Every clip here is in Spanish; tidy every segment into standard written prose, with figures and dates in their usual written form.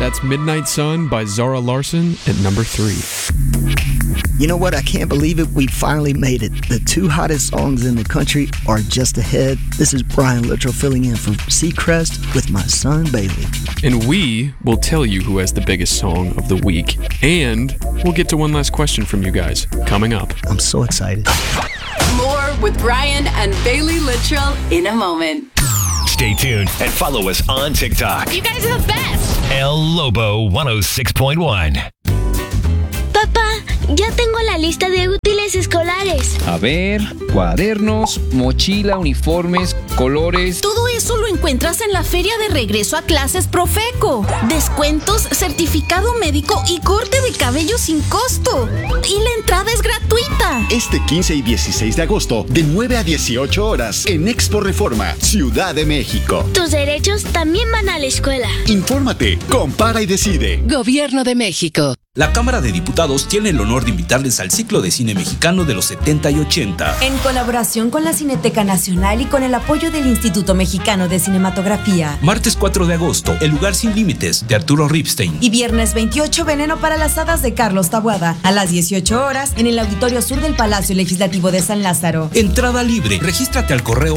That's Midnight Sun by Zara Larsson at number 3. You know what? I can't believe it. We finally made it. The 2 hottest songs in the country are just ahead. This is Brian Littrell filling in for Seacrest with my son Bailey. And we will tell you who has the biggest song of the week. And we'll get to one last question from you guys coming up. I'm so excited. More with Brian and Bailey Littrell in a moment. Stay tuned and follow us on TikTok. You guys are the best. El Lobo 106.1. Papá, ya tengo la lista de útiles escolares. A ver, cuadernos, mochila, uniformes, colores. Todo eso lo encuentras en la Feria de Regreso a Clases Profeco. Descuentos, certificado médico y corte de cabello sin costo. Y la entrada es gratuita. Este 15 y 16 de agosto, de 9 a 18 horas, en Expo Reforma, Ciudad de México. Tus derechos también van a la escuela. Infórmate, compara y decide. Gobierno de México. La Cámara de Diputados tiene el honor de invitarles al ciclo de cine mexicano de los 70 y 80. En colaboración con la Cineteca Nacional y con el apoyo del Instituto Mexicano de Cinematografía. Martes 4 de agosto, El lugar sin límites, de Arturo Ripstein. Y viernes 28, Veneno para las hadas, de Carlos Taboada. A las 18 horas, en el Auditorio Sur del Palacio Legislativo de San Lázaro. Entrada libre. Regístrate al correo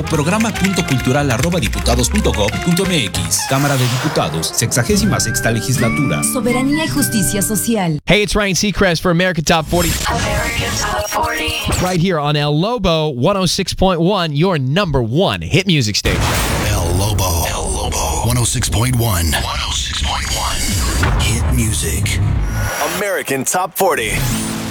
programa.cultural@diputados.gov.mx. Cámara de Diputados, 66ª Legislatura. Soberanía y justicia social. Hey, it's Ryan Seacrest for American Top 40. American Top 40. Right here on El Lobo 106.1, your number 1 hit music station. El Lobo 106.1. 106.1. Hit music. American Top 40.